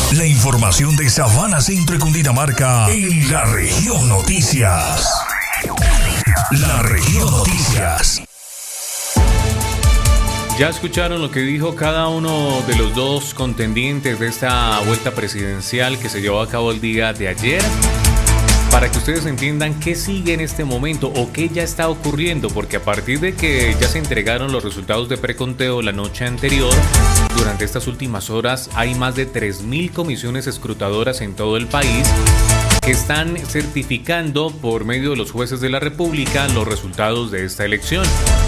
La información de Sabana Centro y Cundinamarca en La Región Noticias. La Región Noticias. Ya escucharon lo que dijo cada uno de los dos contendientes de esta vuelta presidencial que se llevó a cabo el día de ayer. Para que ustedes entiendan qué sigue en este momento o qué ya está ocurriendo, porque a partir de que ya se entregaron los resultados de preconteo la noche anterior, durante estas últimas horas hay más de 3.000 comisiones escrutadoras en todo el país que están certificando por medio de los jueces de la República los resultados de esta elección.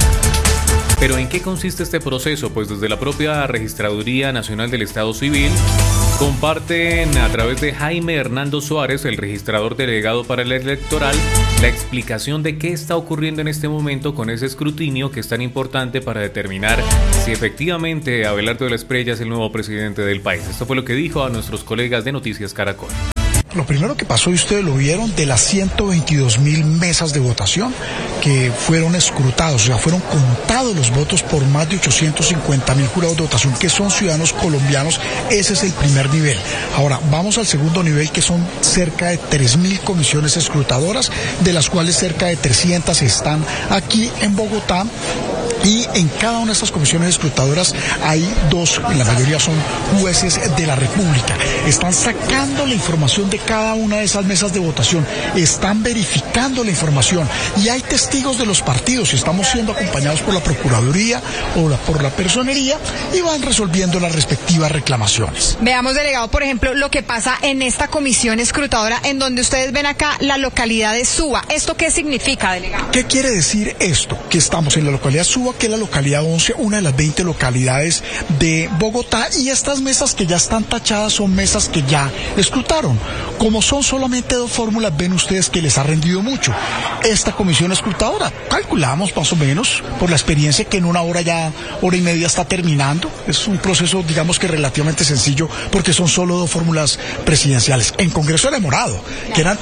¿Pero en qué consiste este proceso? Pues desde la propia Registraduría Nacional del Estado Civil comparten a través de Jaime Hernando Suárez, el registrador delegado para el electoral, la explicación de qué está ocurriendo en este momento con ese escrutinio que es tan importante para determinar si efectivamente Abelardo de la Espriella es el nuevo presidente del país. Esto fue lo que dijo a nuestros colegas de Noticias Caracol. Lo primero que pasó, y ustedes lo vieron, de las 122.000 mesas de votación que fueron escrutados, o sea, fueron contados los votos por más de 850.000 jurados de votación, que son ciudadanos colombianos. Ese es el primer nivel. Ahora, vamos al segundo nivel, que son cerca de 3.000 comisiones escrutadoras, de las cuales cerca de 300 están aquí en Bogotá. Y en cada una de estas comisiones escrutadoras hay dos, la mayoría son jueces de la República. Están sacando la información de cada una de esas mesas de votación, están verificando la información y hay testigos de los partidos y estamos siendo acompañados por la Procuraduría o por la Personería y van resolviendo las respectivas reclamaciones. Veamos, delegado, por ejemplo, lo que pasa en esta comisión escrutadora en donde ustedes ven acá la localidad de Suba. ¿Esto qué significa, delegado? ¿Qué quiere decir esto? Que estamos en la localidad de Suba, que es la localidad 11, una de las 20 localidades de Bogotá, y estas mesas que ya están tachadas son mesas que ya escrutaron. Como son solamente dos fórmulas, ven ustedes que les ha rendido mucho. Esta comisión escrutadora, calculamos más o menos, por la experiencia, que en una hora y media está terminando. Es un proceso, digamos que relativamente sencillo, porque son solo dos fórmulas presidenciales. En Congreso era demorado, que eran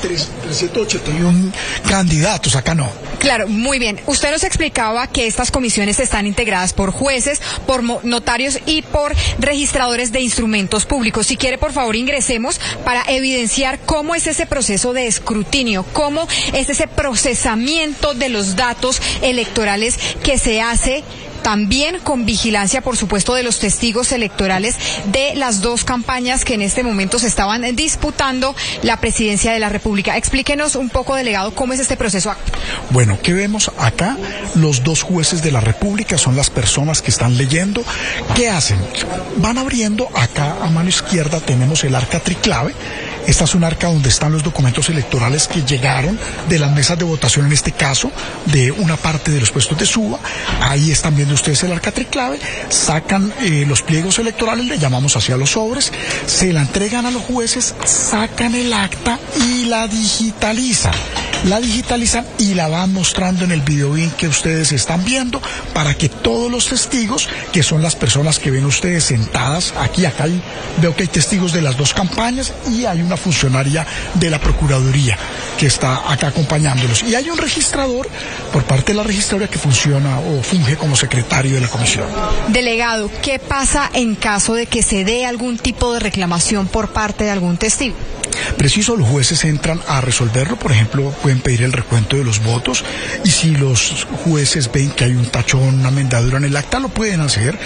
381 candidatos, acá no. Claro, muy bien. Usted nos explicaba que estas comisiones están integradas por jueces, por notarios y por registradores de instrumentos públicos. Si quiere, por favor, ingresemos para evidenciar cómo es ese proceso de escrutinio, cómo es ese procesamiento de los datos electorales que se hace también con vigilancia, por supuesto, de los testigos electorales de las dos campañas que en este momento se estaban disputando la presidencia de la República. Explíquenos un poco, delegado, cómo es este proceso. Bueno, ¿qué vemos acá? Los dos jueces de la República son las personas que están leyendo. ¿Qué hacen? Van abriendo, acá a mano izquierda tenemos el arca triclave. Esta es un arca donde están los documentos electorales que llegaron de las mesas de votación, en este caso, de una parte de los puestos de Suba. Ahí están viendo ustedes el arca triclave, sacan los pliegos electorales, le llamamos hacia los sobres, se la entregan a los jueces, sacan el acta y la digitalizan. La digitalizan y la van mostrando en el videoin que ustedes están viendo, para que todos los testigos, que son las personas que ven ustedes sentadas aquí, acá veo que hay testigos de las dos campañas y hay una funcionaria de la Procuraduría que está acá acompañándolos. Y hay un registrador por parte de la registraduría que funciona o funge como secretario de la comisión. Delegado, ¿qué pasa en caso de que se dé algún tipo de reclamación por parte de algún testigo? Preciso, los jueces entran a resolverlo. Por ejemplo, pueden pedir el recuento de los votos y si los jueces ven que hay un tachón, una mendadura en el acta, lo pueden hacer.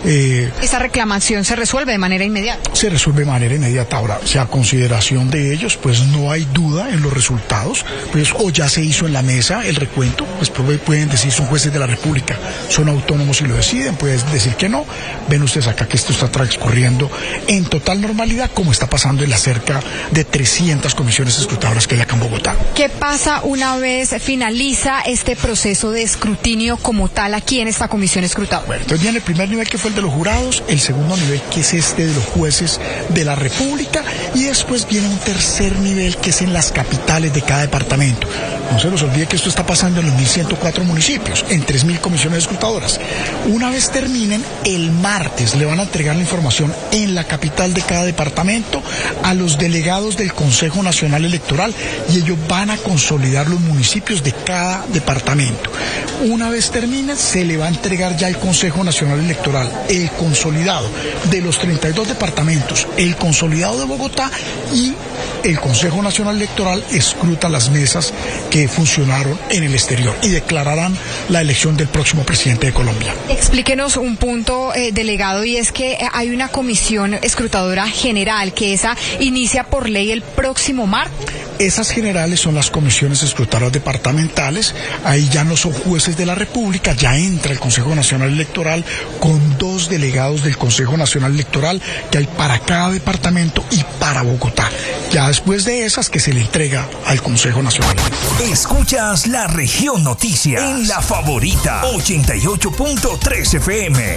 ¿Esa reclamación se resuelve de manera inmediata? Se resuelve de manera inmediata. Ahora, si a consideración de ellos, pues no hay duda en los resultados, pues o ya se hizo en la mesa el recuento, pues pueden decir, son jueces de la República, son autónomos y lo deciden, pueden decir que no. Ven ustedes acá que esto está transcurriendo en total normalidad, como está pasando en la cerca de 300 comisiones escrutadoras que hay acá en Bogotá. ¿Qué pasa una vez finaliza este proceso de escrutinio como tal aquí en esta comisión escrutadora? Bueno, entonces viene el primer nivel, que fue el de los jurados, el segundo nivel, que es este de los jueces de la República, y después viene un tercer nivel, que es en las capitales de cada departamento. No se nos olvide que esto está pasando en los 1.104 municipios, en 3.000 comisiones escrutadoras. Una vez terminen, el martes le van a entregar la información en la capital de cada departamento a los delegados del Consejo Nacional Electoral, y ellos van a consultar consolidar los municipios de cada departamento. Una vez termine, se le va a entregar ya al Consejo Nacional Electoral el consolidado de los 32 departamentos, el consolidado de Bogotá, y el Consejo Nacional Electoral escruta las mesas que funcionaron en el exterior y declararán la elección del próximo presidente de Colombia. Explíquenos un punto, delegado, y es que hay una comisión escrutadora general que esa inicia por ley el próximo martes. Esas generales son las comisiones escrutadoras departamentales. Ahí ya no son jueces de la República, ya entra el Consejo Nacional Electoral con 2 delegados del Consejo Nacional Electoral que hay para cada departamento y para Bogotá. Ya después de esas que se le entrega al Consejo Nacional. Escuchas La Región Noticias en La Favorita 88.3 FM.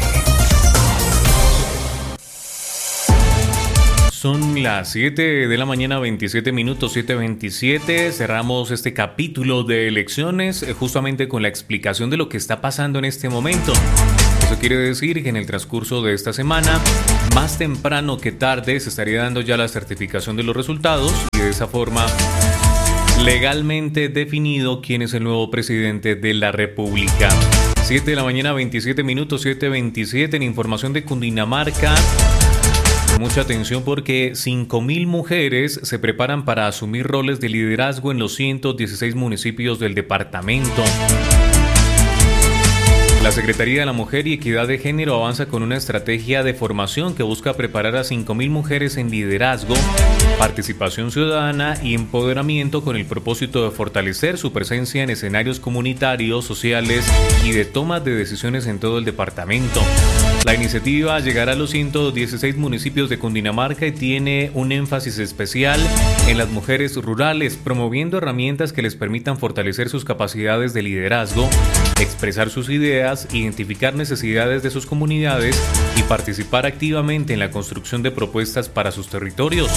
Son las 7 de la mañana, 27 minutos, 7:27. Cerramos este capítulo de elecciones justamente con la explicación de lo que está pasando en este momento. Eso quiere decir que en el transcurso de esta semana, más temprano que tarde, se estaría dando ya la certificación de los resultados y de esa forma legalmente definido quién es el nuevo presidente de la República. 7 de la mañana, 27 minutos, 7:27. En información de Cundinamarca, mucha atención porque 5.000 mujeres se preparan para asumir roles de liderazgo en los 116 municipios del departamento. La Secretaría de la Mujer y Equidad de Género avanza con una estrategia de formación que busca preparar a 5.000 mujeres en liderazgo, participación ciudadana y empoderamiento con el propósito de fortalecer su presencia en escenarios comunitarios, sociales y de toma de decisiones en todo el departamento. La iniciativa llegará a los 116 municipios de Cundinamarca y tiene un énfasis especial en las mujeres rurales, promoviendo herramientas que les permitan fortalecer sus capacidades de liderazgo, expresar sus ideas, identificar necesidades de sus comunidades y participar activamente en la construcción de propuestas para sus territorios.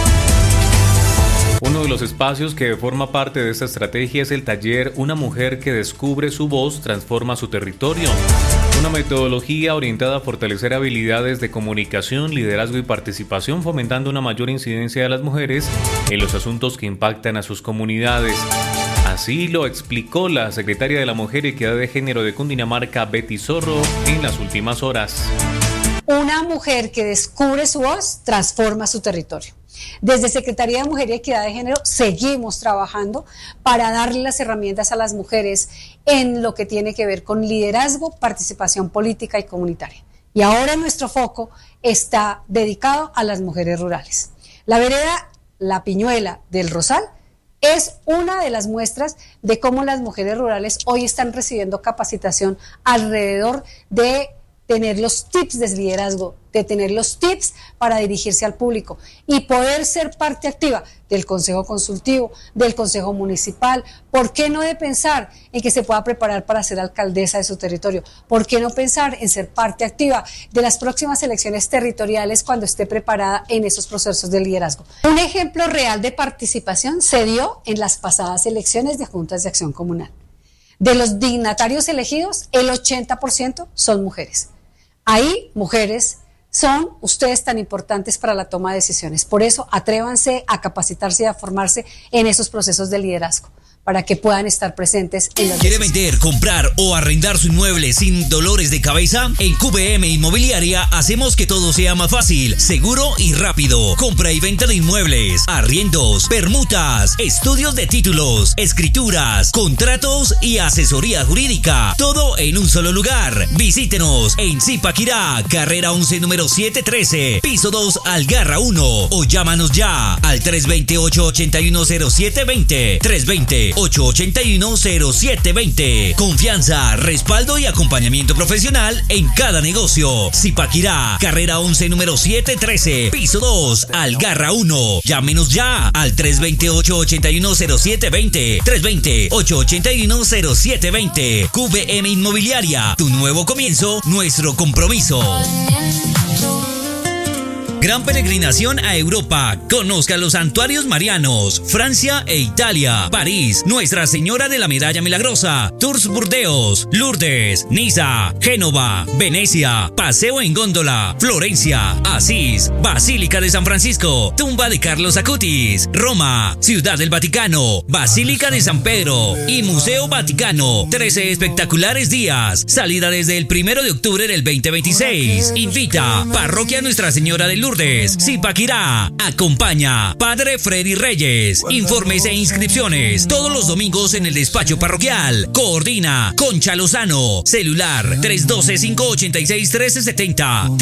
Uno de los espacios que forma parte de esta estrategia es el taller Una mujer que descubre su voz, transforma su territorio. Una metodología orientada a fortalecer habilidades de comunicación, liderazgo y participación, fomentando una mayor incidencia de las mujeres en los asuntos que impactan a sus comunidades. Así lo explicó la secretaria de la Mujer y Equidad de Género de Cundinamarca, Betty Zorro, en las últimas horas. Una mujer que descubre su voz, transforma su territorio. Desde Secretaría de Mujer y Equidad de Género seguimos trabajando para darle las herramientas a las mujeres en lo que tiene que ver con liderazgo, participación política y comunitaria. Y ahora nuestro foco está dedicado a las mujeres rurales. La vereda La Piñuela del Rosal es una de las muestras de cómo las mujeres rurales hoy están recibiendo capacitación alrededor de tener los tips de liderazgo, de tener los tips para dirigirse al público y poder ser parte activa del Consejo Consultivo, del Consejo Municipal. ¿Por qué no de pensar en que se pueda preparar para ser alcaldesa de su territorio? ¿Por qué no pensar en ser parte activa de las próximas elecciones territoriales cuando esté preparada en esos procesos de liderazgo? Un ejemplo real de participación se dio en las pasadas elecciones de juntas de acción comunal. De los dignatarios elegidos, el 80% son mujeres. Ahí, mujeres, son ustedes tan importantes para la toma de decisiones. Por eso, atrévanse a capacitarse y a formarse en esos procesos de liderazgo, para que puedan estar presentes en las ¿Quiere vender, comprar o arrendar su inmueble sin dolores de cabeza? En QVM Inmobiliaria hacemos que todo sea más fácil, seguro y rápido. Compra y venta de inmuebles, arriendos, permutas, estudios de títulos, escrituras, contratos y asesoría jurídica. Todo en un solo lugar. Visítenos en Zipaquirá, carrera 11, número 713, piso 2, Algarra 1. O llámanos ya al 320-881-0720. 320-881-0720. Confianza, respaldo y acompañamiento profesional en cada negocio. Zipaquirá, carrera 11, número 713, piso 2, Algarra 1. Llámenos ya al 320-881-0720. 320-881-0720. QVM Inmobiliaria, tu nuevo comienzo, nuestro compromiso. Gran peregrinación a Europa. Conozca los santuarios marianos, Francia e Italia, París, Nuestra Señora de la Medalla Milagrosa, Tours Burdeos, Lourdes, Niza, Génova, Venecia, paseo en góndola, Florencia, Asís, Basílica de San Francisco, tumba de Carlos Acutis, Roma, Ciudad del Vaticano, Basílica de San Pedro y Museo Vaticano. 13 espectaculares días. Salida desde el 1 de octubre del 2026. Invita Parroquia Nuestra Señora de Lourdes, Zipaquirá. Acompaña Padre Freddy Reyes. Informes e inscripciones todos los domingos en el despacho parroquial. Coordina Concha Lozano. Celular 312-586-1370.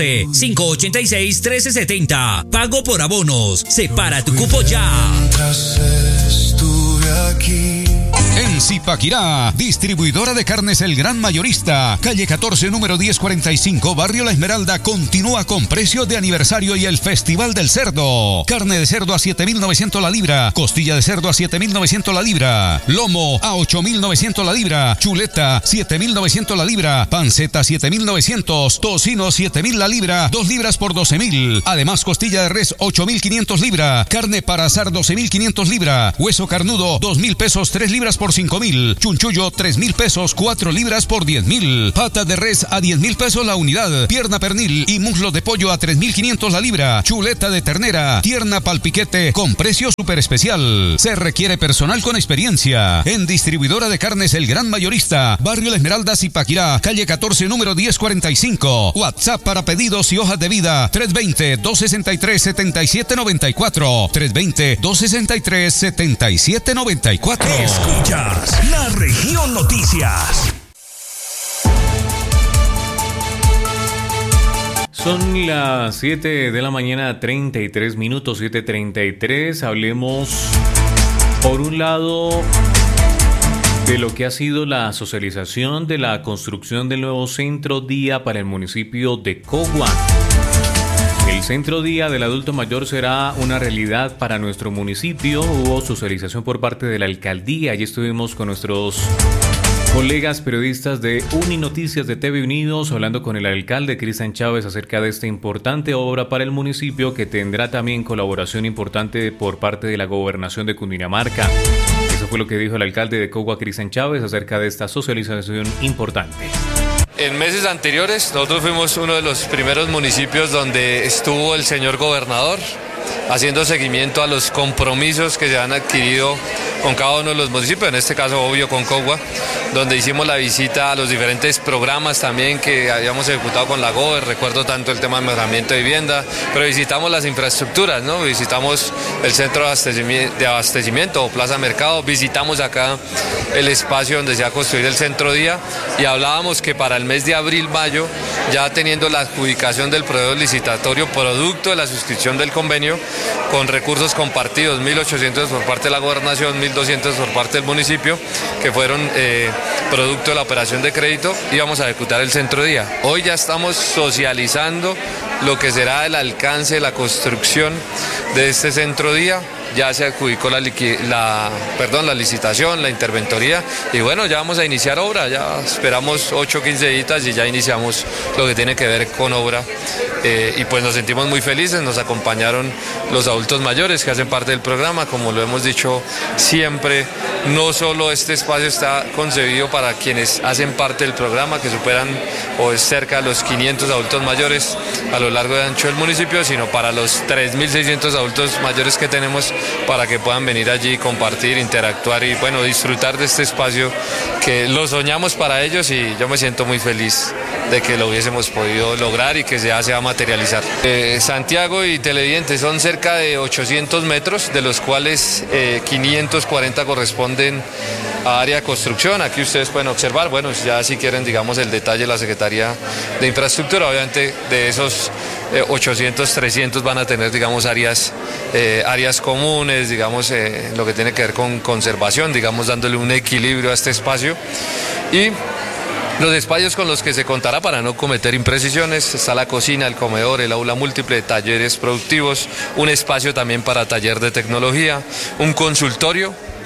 312-586-1370. Pago por abonos. Separa tu cupo ya. Estuve aquí. En Zipaquirá, distribuidora de carnes El Gran Mayorista, calle 14, número 1045, barrio La Esmeralda, continúa con precio de aniversario y el Festival del Cerdo. Carne de cerdo a 7.900 la libra, costilla de cerdo a 7.900 la libra, lomo a 8.900 la libra, chuleta 7.900 la libra, panceta 7.900, tocino 7.000 la libra, 2 libras por 12.000. Además, costilla de res 8.500 libra, carne para asar 12.500 libra, hueso carnudo 2.000 pesos 3 libras por 5.000, chunchullo 3.000 pesos 4 libras por 10.000, pata de res a 10.000 pesos la unidad, pierna pernil y muslo de pollo a 3.500 la libra, chuleta de ternera, tierna palpiquete con precio súper especial. Se requiere personal con experiencia. En distribuidora de carnes El Gran Mayorista, barrio La Esmeralda, Zipaquirá, calle 14, número 1045. WhatsApp para pedidos y hojas de vida 320-263-7794. 320-263-7794. Escuchas La Región Noticias. Son las 7 de la mañana, 33 minutos, 7:33. Hablemos, por un lado, de lo que ha sido la socialización de la construcción del nuevo centro día para el municipio de Cogua. El centro día del adulto mayor será una realidad para nuestro municipio. Hubo socialización por parte de la alcaldía. Allí estuvimos con nuestros colegas periodistas de Uninoticias de TV Unidos hablando con el alcalde Cristian Chávez acerca de esta importante obra para el municipio, que tendrá también colaboración importante por parte de la gobernación de Cundinamarca. Eso fue lo que dijo el alcalde de Cogua, Cristian Chávez, acerca de esta socialización importante. En meses anteriores nosotros fuimos uno de los primeros municipios donde estuvo el señor gobernador haciendo seguimiento a los compromisos que se han adquirido con cada uno de los municipios, en este caso obvio con Cogua, donde hicimos la visita a los diferentes programas también que habíamos ejecutado con la GOBER. Recuerdo tanto el tema de mejoramiento de vivienda, pero visitamos las infraestructuras, ¿no? Visitamos el centro de abastecimiento o Plaza Mercado, visitamos acá el espacio donde se va a construir el centro día y hablábamos que para el mes de abril-mayo, ya teniendo la adjudicación del proveedor licitatorio producto de la suscripción del convenio, con recursos compartidos, 1.800 por parte de la gobernación, 1.200 por parte del municipio, que fueron producto de la operación de crédito, íbamos a ejecutar el centro día. Hoy ya estamos socializando lo que será el alcance de la construcción de este centro día. Ya se adjudicó la licitación, la interventoría y bueno, ya vamos a iniciar obra, ya esperamos 8 o 15 días y ya iniciamos lo que tiene que ver con obra y pues nos sentimos muy felices, nos acompañaron los adultos mayores que hacen parte del programa, como lo hemos dicho siempre, no solo este espacio está concebido para quienes hacen parte del programa, que superan o es cerca de los 500 adultos mayores a lo largo y ancho del municipio, sino para los 3.600 adultos mayores que tenemos, para que puedan venir allí, compartir, interactuar y bueno, disfrutar de este espacio que lo soñamos para ellos y yo me siento muy feliz de que lo hubiésemos podido lograr y que ya se va a materializar. Santiago y Televidentes son cerca de 800 metros, de los cuales 540 corresponden a área de construcción. Aquí ustedes pueden observar, bueno, ya si quieren, digamos, el detalle de la Secretaría de Infraestructura, obviamente de esos 800, 300 van a tener, digamos, áreas comunes, digamos, lo que tiene que ver con conservación, digamos, dándole un equilibrio a este espacio. Y los espacios con los que se contará para no cometer imprecisiones: está la cocina, el comedor, el aula múltiple, talleres productivos, un espacio también para taller de tecnología, un consultorio,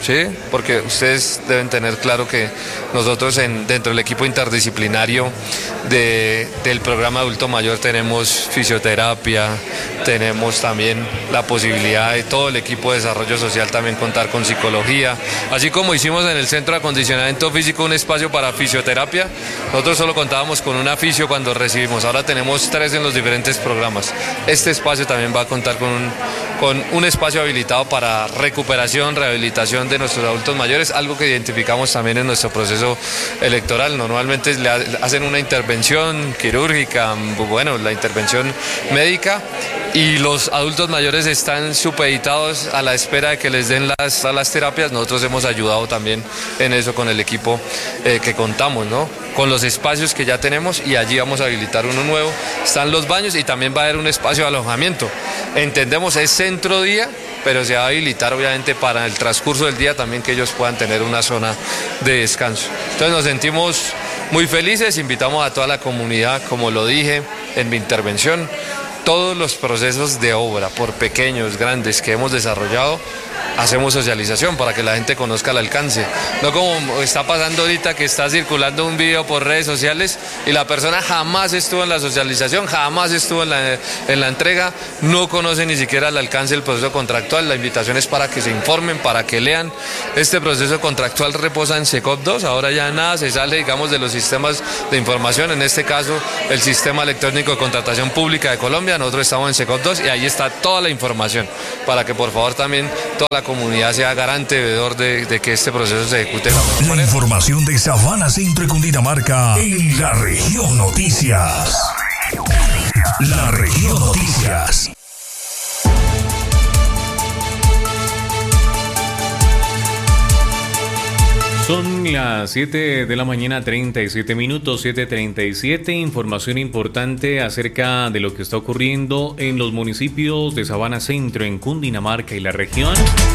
¿sí? Porque ustedes deben tener claro que nosotros dentro del equipo interdisciplinario del programa adulto mayor tenemos fisioterapia, tenemos también la posibilidad de todo el equipo de desarrollo social también contar con psicología, así como hicimos en el centro de acondicionamiento físico un espacio para fisioterapia. Nosotros solo contábamos con una fisio cuando recibimos, ahora tenemos 3 en los diferentes programas. Este espacio también va a contar con un espacio habilitado para recuperación, rehabilitación de nuestros adultos mayores, algo que identificamos también en nuestro proceso electoral. Normalmente le hacen una intervención quirúrgica, bueno, la intervención médica, y los adultos mayores están supeditados a la espera de que les den las terapias. Nosotros hemos ayudado también en eso con el equipo que contamos, ¿no? Con los espacios que ya tenemos, y allí vamos a habilitar uno nuevo. Están los baños y también va a haber un espacio de alojamiento. Entendemos, es centro día, pero se va a habilitar obviamente para el transcurso del día también que ellos puedan tener una zona de descanso. Entonces nos sentimos muy felices, invitamos a toda la comunidad, como lo dije en mi intervención, todos los procesos de obra, por pequeños, grandes, que hemos desarrollado, hacemos socialización para que la gente conozca el alcance. No como está pasando ahorita, que está circulando un video por redes sociales y la persona jamás estuvo en la socialización, jamás estuvo en la entrega, no conoce ni siquiera el alcance del proceso contractual. La invitación es para que se informen, para que lean. Este proceso contractual reposa en SECOP 2, ahora ya nada se sale, digamos, de los sistemas de información, en este caso el Sistema Electrónico de Contratación Pública de Colombia. Nosotros estamos en SECOP 2 y ahí está toda la información, para que por favor también toda la comunidad sea garante, veedor de que este proceso se ejecute de la mejor manera. La información de Sabana, Centro y Cundinamarca en La Región Noticias. La Región Noticias. Son las 7 de la mañana, 37 minutos, 7:37. Información importante acerca de lo que está ocurriendo en los municipios de Sabana Centro, en Cundinamarca y la región.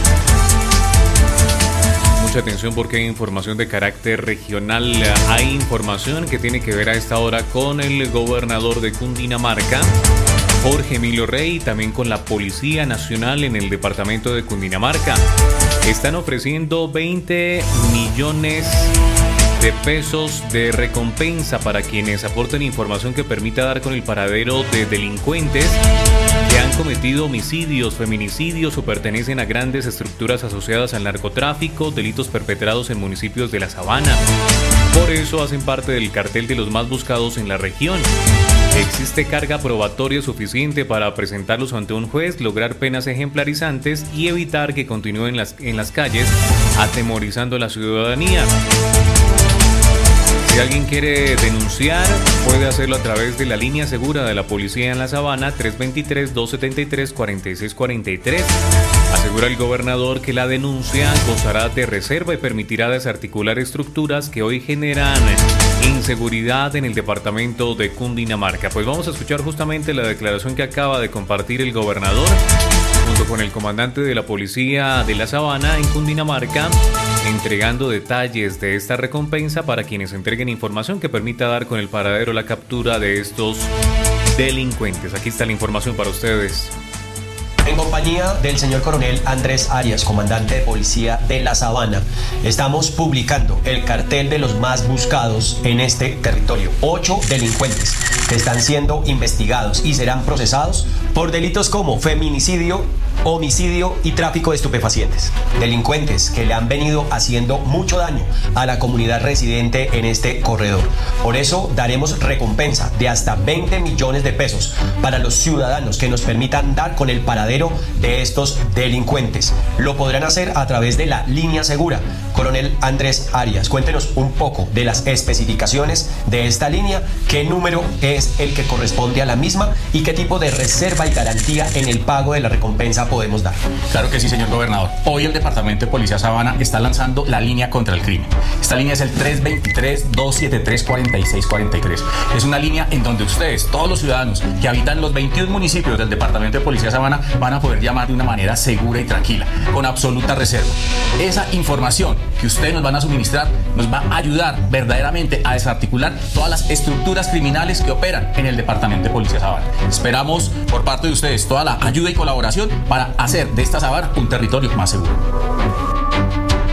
Mucha atención porque hay información de carácter regional. Hay información que tiene que ver a esta hora con el gobernador de Cundinamarca, Jorge Emilio Rey, y también con la Policía Nacional en el departamento de Cundinamarca. Están ofreciendo 20 millones de pesos de recompensa para quienes aporten información que permita dar con el paradero de delincuentes que han cometido homicidios, feminicidios o pertenecen a grandes estructuras asociadas al narcotráfico, delitos perpetrados en municipios de la Sabana. Por eso hacen parte del cartel de los más buscados en la región. Existe carga probatoria suficiente para presentarlos ante un juez, lograr penas ejemplarizantes y evitar que continúen en las calles atemorizando a la ciudadanía. Si alguien quiere denunciar, puede hacerlo a través de la línea segura de la policía en la Sabana, 323-273-4643. Asegura el gobernador que la denuncia gozará de reserva y permitirá desarticular estructuras que hoy generan inseguridad en el departamento de Cundinamarca. Pues vamos a escuchar justamente la declaración que acaba de compartir el gobernador junto con el comandante de la policía de la Sabana en Cundinamarca, entregando detalles de esta recompensa para quienes entreguen información que permita dar con el paradero la captura de estos delincuentes. Aquí está la información para ustedes. En compañía del señor coronel Andrés Arias, comandante de policía de la Sabana, estamos publicando el cartel de los más buscados en este territorio. 8 delincuentes que están siendo investigados y serán procesados por delitos como feminicidio, homicidio y tráfico de estupefacientes. Delincuentes que le han venido haciendo mucho daño a la comunidad residente en este corredor. Por eso daremos recompensa de hasta 20 millones de pesos para los ciudadanos que nos permitan dar con el paradero de estos delincuentes. Lo podrán hacer a través de la línea segura. Coronel Andrés Arias, cuéntenos un poco de las especificaciones de esta línea, qué número es el que corresponde a la misma y qué tipo de reserva y garantía en el pago de la recompensa podemos dar. Claro que sí, señor gobernador. Hoy el Departamento de Policía Sabana está lanzando la línea contra el crimen. Esta línea es el 323-273-4643. Es una línea en donde ustedes, todos los ciudadanos que habitan los 21 municipios del Departamento de Policía Sabana, van a poder llamar de una manera segura y tranquila, con absoluta reserva. Esa información que ustedes nos van a suministrar nos va a ayudar verdaderamente a desarticular todas las estructuras criminales que operan en el Departamento de Policía Sabana. Esperamos por parte de ustedes toda la ayuda y colaboración para hacer de esta Sabana un territorio más seguro.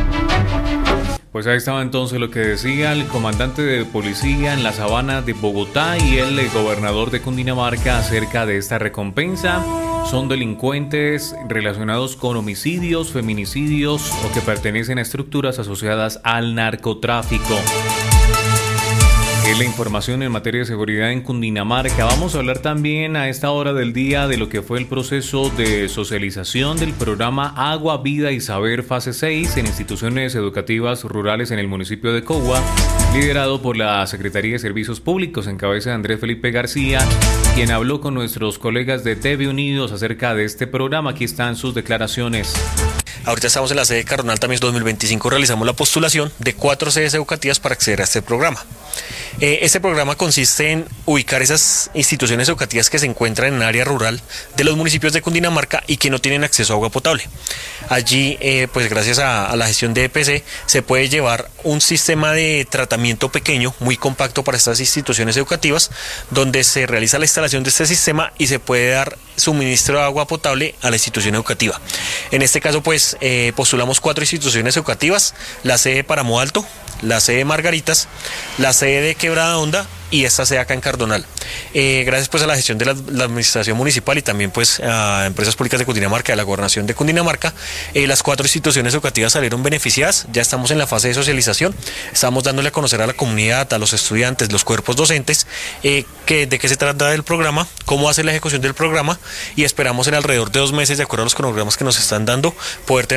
Pues ahí estaba entonces lo que decía el comandante de policía en la Sabana de Bogotá y el gobernador de Cundinamarca acerca de esta recompensa. Son delincuentes relacionados con homicidios, feminicidios o que pertenecen a estructuras asociadas al narcotráfico. Es la información en materia de seguridad en Cundinamarca. Vamos a hablar también a esta hora del día de lo que fue el proceso de socialización del programa Agua, Vida y Saber Fase 6 en instituciones educativas rurales en el municipio de Cogua, liderado por la Secretaría de Servicios Públicos en cabeza de Andrés Felipe García, quien habló con nuestros colegas de TV Unidos acerca de este programa. Aquí están sus declaraciones. Ahorita estamos en la sede Cardonal, también 2025 realizamos la postulación de 4 sedes educativas para acceder a este programa. Este programa consiste en ubicar esas instituciones educativas que se encuentran en el área rural de los municipios de Cundinamarca y que no tienen acceso a agua potable. Allí, pues gracias a la gestión de EPC, se puede llevar un sistema de tratamiento pequeño, muy compacto para estas instituciones educativas, donde se realiza la instalación de este sistema y se puede dar suministro de agua potable a la institución educativa. En este caso, pues postulamos 4 instituciones educativas: la sede de Páramo Alto, la sede de Margaritas, la sede de Quebrada Honda y esta sede acá en Cardonal. Gracias pues a la gestión de la administración municipal y también pues a Empresas Públicas de Cundinamarca, de la Gobernación de Cundinamarca, las 4 instituciones educativas salieron beneficiadas. Ya estamos en la fase de socialización, estamos dándole a conocer a la comunidad, a los estudiantes, los cuerpos docentes, de qué se trata el programa, cómo hace la ejecución del programa, y esperamos en alrededor de 2 meses, de acuerdo a los cronogramas que nos están dando, poder tener